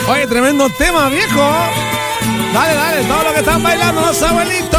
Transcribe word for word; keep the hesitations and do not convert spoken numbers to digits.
Oye, tremendo tema, viejo. Dale, dale, todo lo que están bailando los abuelitos.